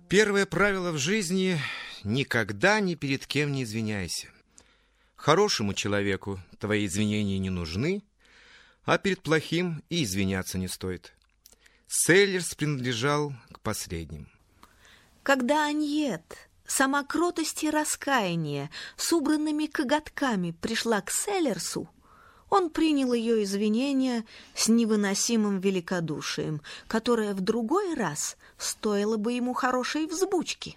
Первое правило в жизни — никогда ни перед кем не извиняйся. Хорошему человеку твои извинения не нужны, а перед плохим и извиняться не стоит. Селлерс принадлежал к последним. Когда Аньет, сама кротость и раскаяние, с убранными коготками пришла к Селлерсу, он принял ее извинения с невыносимым великодушием, которое в другой раз стоило бы ему хорошей взбучки.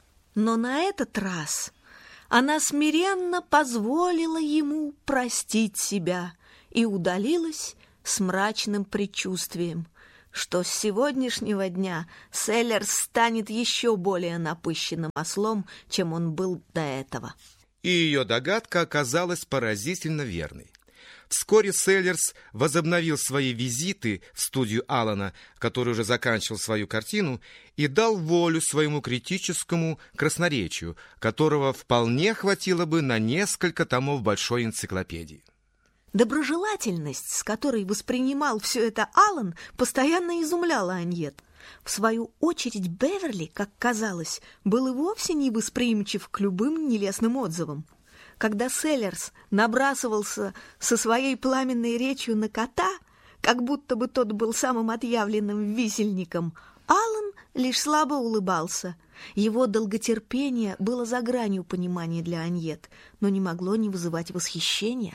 Но на этот раз она смиренно позволила ему простить себя и удалилась с мрачным предчувствием, что с сегодняшнего дня Селлерс станет еще более напыщенным ослом, чем он был до этого. И ее догадка оказалась поразительно верной. Вскоре Селлерс возобновил свои визиты в студию Алана, который уже заканчивал свою картину, и дал волю своему критическому красноречию, которого вполне хватило бы на несколько томов большой энциклопедии. Доброжелательность, с которой воспринимал все это Алан, постоянно изумляла Аньет. В свою очередь Беверли, как казалось, был и вовсе не восприимчив к любым нелестным отзывам. Когда Селлерс набрасывался со своей пламенной речью на кота, как будто бы тот был самым отъявленным висельником, Алан лишь слабо улыбался. Его долготерпение было за гранью понимания для Аньет, но не могло не вызывать восхищения.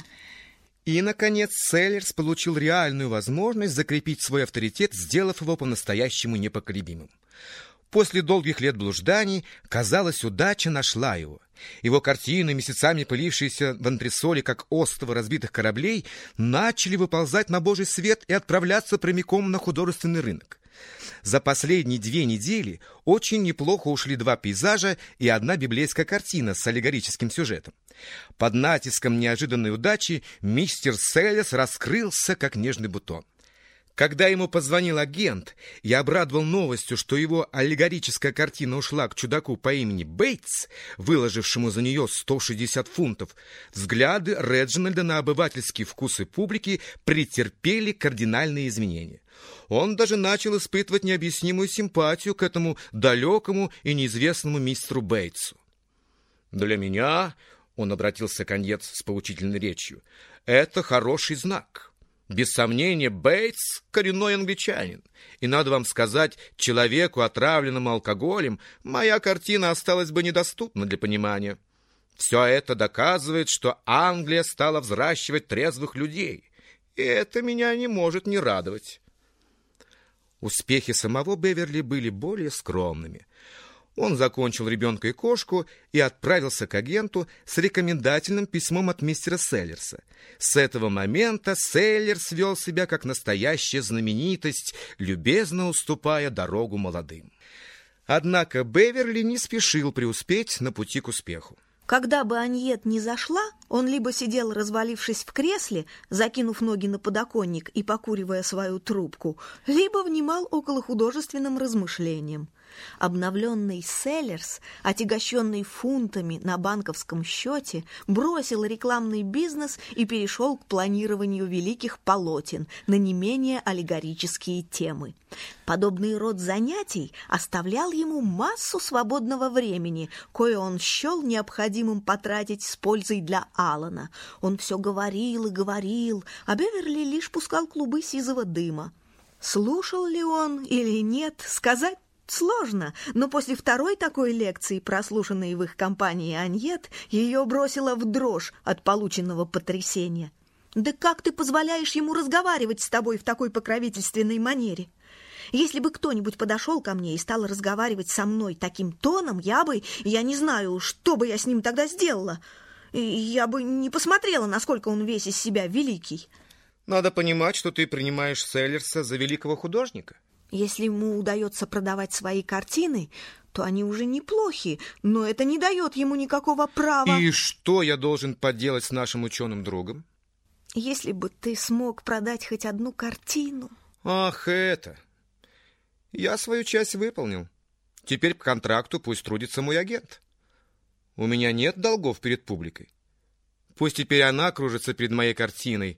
И, наконец, Селлерс получил реальную возможность закрепить свой авторитет, сделав его по-настоящему непоколебимым. После долгих лет блужданий, казалось, удача нашла его. Его картины, месяцами пылившиеся в антресоле, как остовы разбитых кораблей, начали выползать на божий свет и отправляться прямиком на художественный рынок. За последние 2 недели очень неплохо ушли 2 пейзажа и 1 библейская картина с аллегорическим сюжетом. Под натиском неожиданной удачи мистер Селлерс раскрылся, как нежный бутон. Когда ему позвонил агент и обрадовал новостью, что его аллегорическая картина ушла к чудаку по имени Бейтс, выложившему за нее 160 фунтов, взгляды Реджинальда на обывательские вкусы публики претерпели кардинальные изменения. Он даже начал испытывать необъяснимую симпатию к этому далекому и неизвестному мистеру Бейтсу. «Для меня, — он обратился к Аньет с поучительной речью, — это хороший знак. Без сомнения, Бейтс — коренной англичанин, и, надо вам сказать, человеку, отравленному алкоголем, моя картина осталась бы недоступна для понимания. Все это доказывает, что Англия стала взращивать трезвых людей, и это меня не может не радовать». Успехи самого Беверли были более скромными. Он закончил «Ребенка и кошку» и отправился к агенту с рекомендательным письмом от мистера Селлерса. С этого момента Селлерс вел себя как настоящая знаменитость, любезно уступая дорогу молодым. Однако Беверли не спешил преуспеть на пути к успеху. Когда бы Аньет не зашла, он либо сидел, развалившись в кресле, закинув ноги на подоконник и покуривая свою трубку, либо внимал около художественным размышлениям. Обновленный Селлерс, отягощенный фунтами на банковском счете, бросил рекламный бизнес и перешел к планированию великих полотен на не менее аллегорические темы. Подобный род занятий оставлял ему массу свободного времени, кое он счел необходимым потратить с пользой для Алана. Он все говорил и говорил, а Беверли лишь пускал клубы сизого дыма. Слушал ли он или нет, сказать сложно, но после второй такой лекции, прослушанной в их компании Аньет, ее бросило в дрожь от полученного потрясения. «Да как ты позволяешь ему разговаривать с тобой в такой покровительственной манере? Если бы кто-нибудь подошел ко мне и стал разговаривать со мной таким тоном, я не знаю, что бы я с ним тогда сделала. Я бы не посмотрела, насколько он весь из себя великий». Надо понимать, что ты принимаешь Селлерса за великого художника. Если ему удается продавать свои картины, то они уже неплохи, но это не дает ему никакого права. И что я должен поделать с нашим ученым другом? Если бы ты смог продать хоть 1 картину. Ах, это! Я свою часть выполнил. Теперь по контракту пусть трудится мой агент. У меня нет долгов перед публикой. Пусть теперь она кружится перед моей картиной.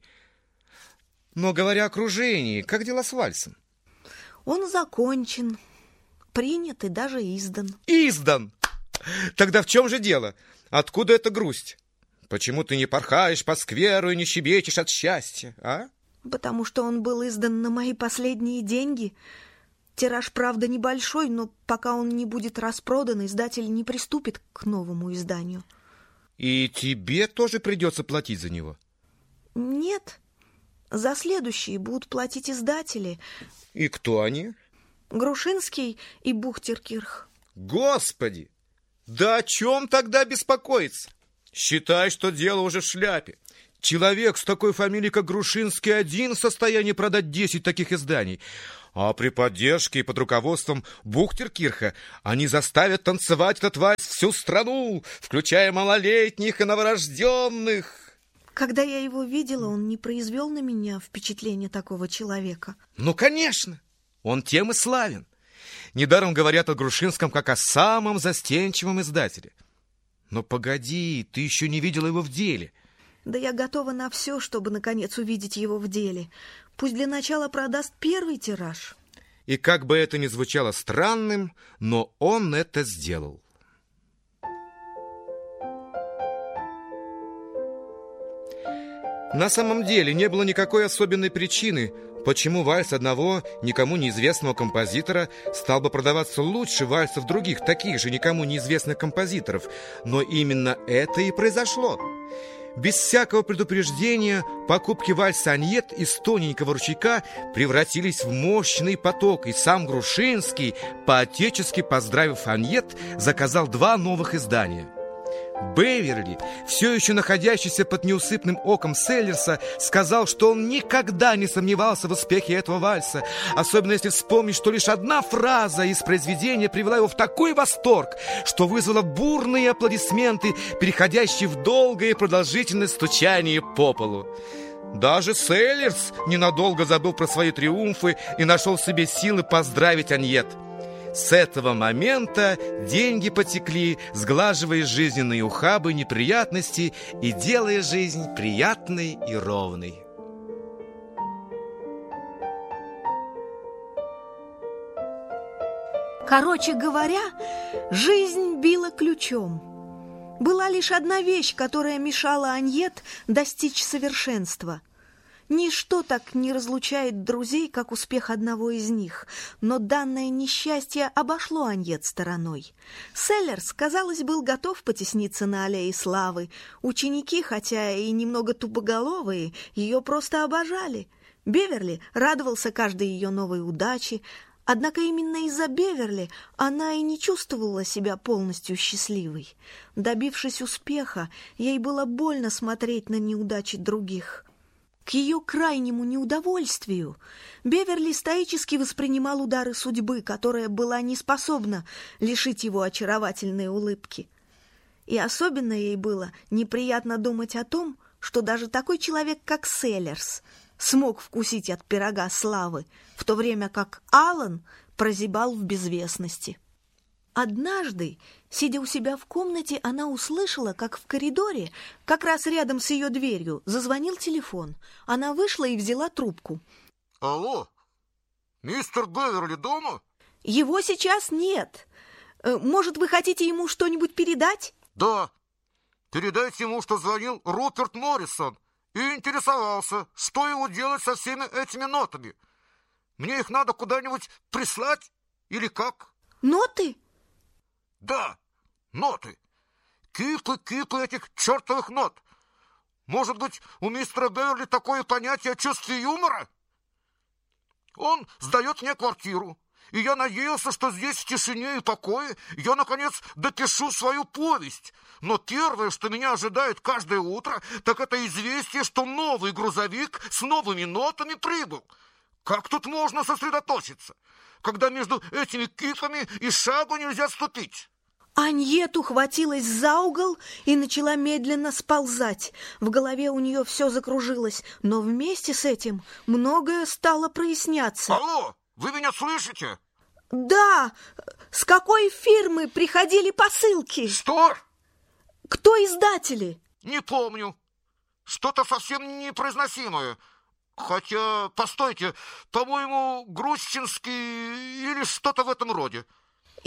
Но говоря о кружении, как дела с вальсом? Он закончен. принят и даже издан. Издан! Тогда в чем же дело? Откуда эта грусть? Почему ты не порхаешь по скверу и не щебечешь от счастья, а? Потому что он был издан на мои последние деньги. Тираж, правда, небольшой, но пока он не будет распродан, издатель не приступит к новому изданию. И тебе тоже придется платить за него? Нет. За следующие будут платить издатели. И кто они? Грушинский и Бухтеркирх. Господи! Да о чем тогда беспокоиться? Считай, что дело уже в шляпе. Человек с такой фамилией, как Грушинский, один в состоянии продать 10 таких изданий. А при поддержке и под руководством Бухтеркирха они заставят танцевать этот вальс всю страну, включая малолетних и новорожденных. Когда я его видела, он не произвел на меня впечатление такого человека. Ну, конечно, он тем и славен. Недаром говорят о Грушинском как о самом застенчивом издателе. Но погоди, ты еще не видела его в деле. Да я готова на все, чтобы, наконец, увидеть его в деле. Пусть для начала продаст первый тираж. И как бы это ни звучало странным, но он это сделал. На самом деле не было никакой особенной причины, почему вальс одного никому неизвестного композитора стал бы продаваться лучше вальсов других, таких же никому неизвестных композиторов. Но именно это и произошло. Без всякого предупреждения покупки вальса «Аньет» из тоненького ручейка превратились в мощный поток, и сам Грушинский, по-отечески поздравив «Аньет», заказал 2 новых издания. Беверли, все еще находящийся под неусыпным оком Селлерса, сказал, что он никогда не сомневался в успехе этого вальса, особенно если вспомнить, что лишь одна фраза из произведения привела его в такой восторг, что вызвала бурные аплодисменты, переходящие в долгое и продолжительное стучание по полу. Даже Селлерс ненадолго забыл про свои триумфы и нашел в себе силы поздравить «Аньет». С этого момента деньги потекли, сглаживая жизненные ухабы, неприятности и делая жизнь приятной и ровной. Короче говоря, жизнь била ключом. Была лишь одна вещь, которая мешала «Аньет» достичь совершенства. Ничто так не разлучает друзей, как успех одного из них, но данное несчастье обошло «Аньет» стороной. Селлерс, казалось, был готов потесниться на аллее славы. Ученики, хотя и немного тупоголовые, ее просто обожали. Беверли радовался каждой ее новой удаче, однако именно из-за Беверли она и не чувствовала себя полностью счастливой. Добившись успеха, ей было больно смотреть на неудачи других. К ее крайнему неудовольствию Беверли стоически воспринимал удары судьбы, которая была не способна лишить его очаровательной улыбки. И особенно ей было неприятно думать о том, что даже такой человек, как Селлерс, смог вкусить от пирога славы, в то время как Аллан прозябал в безвестности. Однажды, сидя у себя в комнате, она услышала, как в коридоре, как раз рядом с ее дверью, зазвонил телефон. Она вышла и взяла трубку. Алло, мистер Беверли дома? Его сейчас нет. Может, вы хотите ему что-нибудь передать? Да, передайте ему, что звонил Руперт Моррисон и интересовался, что его делать со всеми этими нотами. Мне их надо куда-нибудь прислать или как? Ноты? Да, ноты. Кипы этих чертовых нот. Может быть, у мистера Беверли такое понятие о чувстве юмора? Он сдает мне квартиру, и я надеялся, что здесь в тишине и покое я, наконец, допишу свою повесть. Но первое, что меня ожидает каждое утро, так это известие, что новый грузовик с новыми нотами прибыл. Как тут можно сосредоточиться, когда между этими кипами и шагу нельзя ступить? Аньет ухватилась за угол и начала медленно сползать. В голове у нее все закружилось, но вместе с этим многое стало проясняться. Алло, вы меня слышите? Да, с какой фирмы приходили посылки? Что? Кто издатели? Не помню. Что-то совсем непроизносимое. Хотя, постойте, по-моему, Грушинский или что-то в этом роде.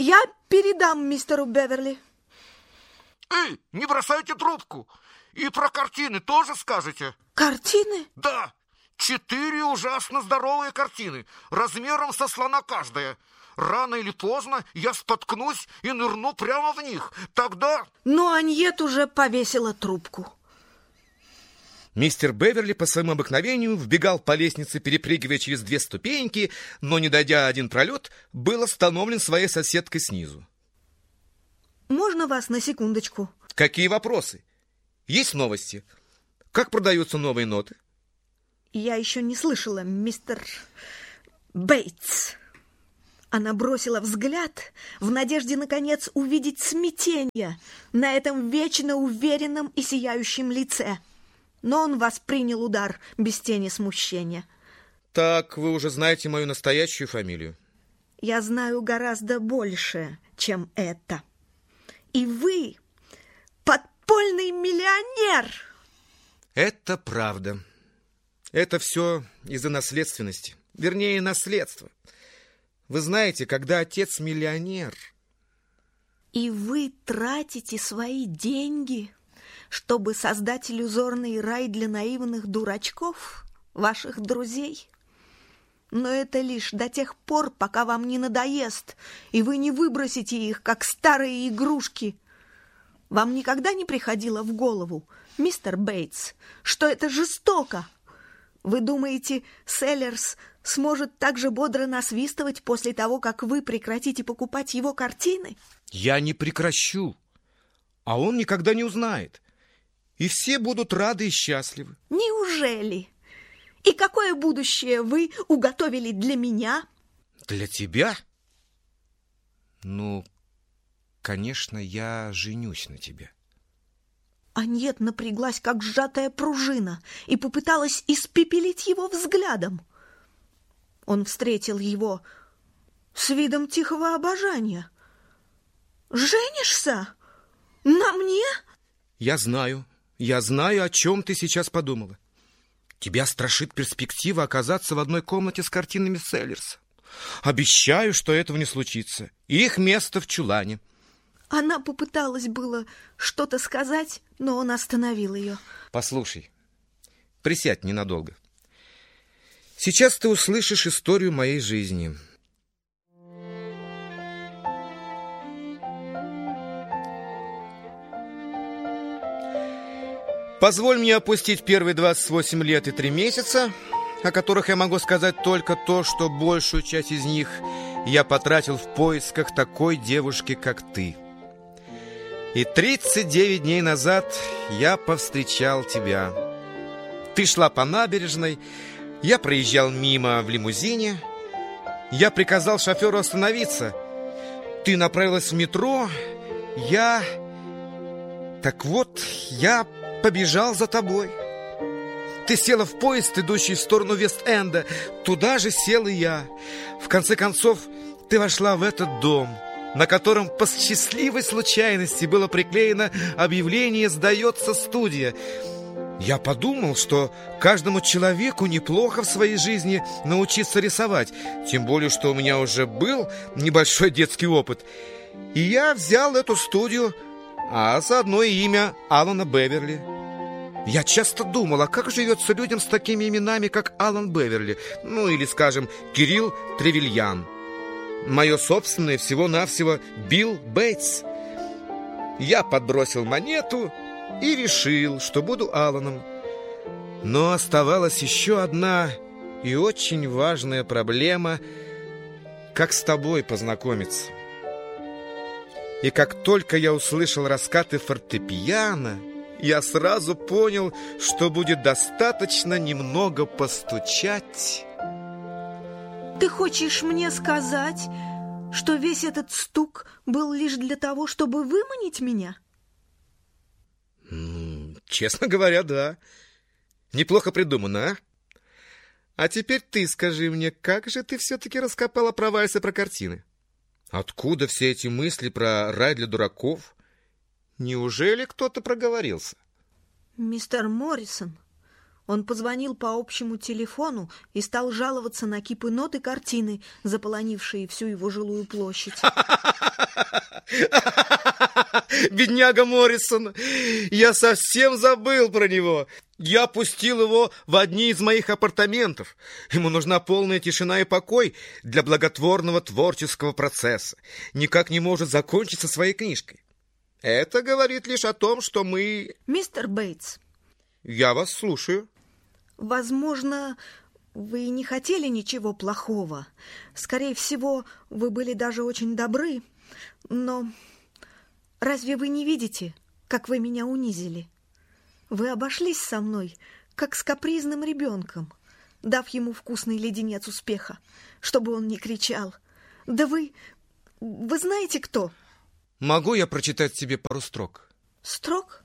Я передам мистеру Беверли. Эй, не бросайте трубку. И про картины тоже скажете? Картины? Да, 4 ужасно здоровые картины, размером со слона каждая. Рано или поздно я споткнусь и нырну прямо в них. Тогда... Но Аньет уже повесила трубку. Мистер Беверли по своему обыкновению вбегал по лестнице, перепрыгивая через 2 ступеньки, но, не дойдя 1 пролет, был остановлен своей соседкой снизу. Можно вас на секундочку? Какие вопросы? Есть новости? Как продаются новые ноты? Я еще не слышала, мистер Бейтс. Она бросила взгляд в надежде, наконец, увидеть смятение на этом вечно уверенном и сияющем лице. Но он воспринял удар без тени смущения. Так, вы уже знаете мою настоящую фамилию. Я знаю гораздо больше, чем это. И вы подпольный миллионер! Это правда. Это все из-за наследственности. Вернее, наследства. Вы знаете, когда отец миллионер... И вы тратите свои деньги, чтобы создать иллюзорный рай для наивных дурачков, ваших друзей? Но это лишь до тех пор, пока вам не надоест, и вы не выбросите их, как старые игрушки. Вам никогда не приходило в голову, мистер Бейтс, что это жестоко? Вы думаете, Селлерс сможет так же бодро насвистывать после того, как вы прекратите покупать его картины? Я не прекращу, а он никогда не узнает. И все будут рады и счастливы. Неужели? И какое будущее вы уготовили для меня? Для тебя? Ну, конечно, я женюсь на тебе. Аньет напряглась, как сжатая пружина, и попыталась испепелить его взглядом. Он встретил его с видом тихого обожания. «Женишься? На мне?» Я знаю, о чем ты сейчас подумала. Тебя страшит перспектива оказаться в одной комнате с картинами Селлерса. Обещаю, что этого не случится. Их место в чулане. Она попыталась было что-то сказать, но он остановил ее. Послушай, присядь ненадолго. Сейчас ты услышишь историю моей жизни. Позволь мне опустить первые 28 лет и 3 месяца, о которых я могу сказать только то, что большую часть из них я потратил в поисках такой девушки, как ты. И 39 дней назад я повстречал тебя. Ты шла по набережной, я проезжал мимо в лимузине. Я приказал шоферу остановиться. Ты направилась в метро, Так вот, я побежал за тобой. Ты села в поезд, идущий в сторону Вест-Энда. Туда же сел и я. В конце концов, ты вошла в этот дом, на котором по счастливой случайности было приклеено объявление «Сдается студия». Я подумал, что каждому человеку неплохо в своей жизни научиться рисовать, тем более, что у меня уже был небольшой детский опыт. И я взял эту студию, а заодно и имя Алана Беверли. Я часто думал, а как живется людям с такими именами, как Алан Беверли, ну или, скажем, Кирилл Тревельян. Мое собственное всего-навсего Билл Бейтс. Я подбросил монету и решил, что буду Аланом. Но оставалась еще одна и очень важная проблема: как с тобой познакомиться. И как только я услышал раскаты фортепиано, я сразу понял, что будет достаточно немного постучать. Ты хочешь мне сказать, что весь этот стук был лишь для того, чтобы выманить меня? Честно говоря, да. Неплохо придумано, а? А теперь ты скажи мне, как же ты все-таки раскопала про вальсы, про картины? Откуда все эти мысли про рай для дураков? Неужели кто-то проговорился? Мистер Моррисон. Он позвонил по общему телефону и стал жаловаться на кипы нот и картины, заполонившие всю его жилую площадь. Бедняга Моррисон! Я совсем забыл про него. Я пустил его в одни из моих апартаментов. Ему нужна полная тишина и покой для благотворного творческого процесса. Никак не может закончиться своей книжкой. Это говорит лишь о том, что мы... Мистер Бейтс. Я вас слушаю. Возможно, вы не хотели ничего плохого. Скорее всего, вы были даже очень добры. Но разве вы не видите, как вы меня унизили? Вы обошлись со мной, как с капризным ребенком, дав ему вкусный леденец успеха, чтобы он не кричал. Да вы знаете, кто? Могу я прочитать тебе пару строк? Строк?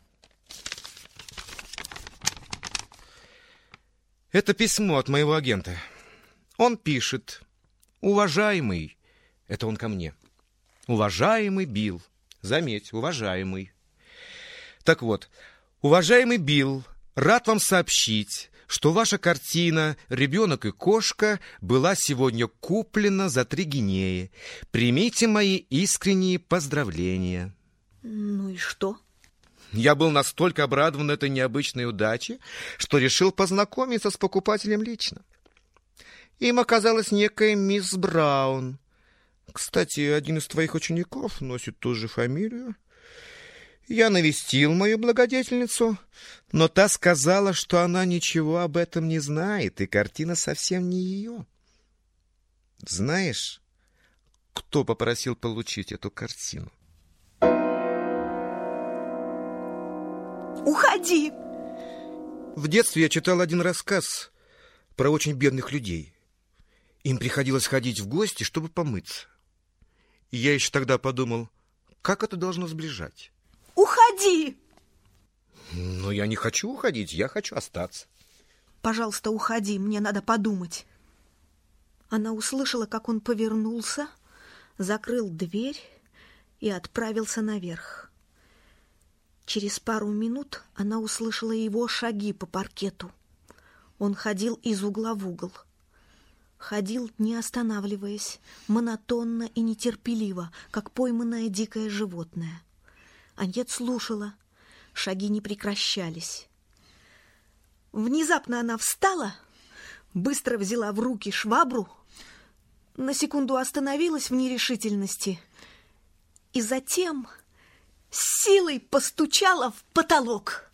Это письмо от моего агента. Он пишет: «Уважаемый», это он ко мне, «уважаемый Билл». Заметь, уважаемый. Так вот, уважаемый Билл, рад вам сообщить, что ваша картина «Ребенок и кошка» была сегодня куплена за 3 гинеи. Примите мои искренние поздравления. Ну и что? Я был настолько обрадован этой необычной удаче, что решил познакомиться с покупателем лично. Им оказалась некая мисс Браун. Кстати, один из твоих учеников носит ту же фамилию. Я навестил мою благодетельницу, но та сказала, что она ничего об этом не знает, и картина совсем не ее. Знаешь, кто попросил получить эту картину? Уходи! В детстве я читал один рассказ про очень бедных людей. Им приходилось ходить в гости, чтобы помыться. И я еще тогда подумал, как это должно сближать. Уходи! Но я не хочу уходить, я хочу остаться. Пожалуйста, уходи, мне надо подумать. Она услышала, как он повернулся, закрыл дверь и отправился наверх. Через пару минут она услышала его шаги по паркету. Он ходил из угла в угол. Ходил, не останавливаясь, монотонно и нетерпеливо, как пойманное дикое животное. Аньет слушала. Шаги не прекращались. Внезапно она встала, быстро взяла в руки швабру, на секунду остановилась в нерешительности и затем с силой постучала в потолок.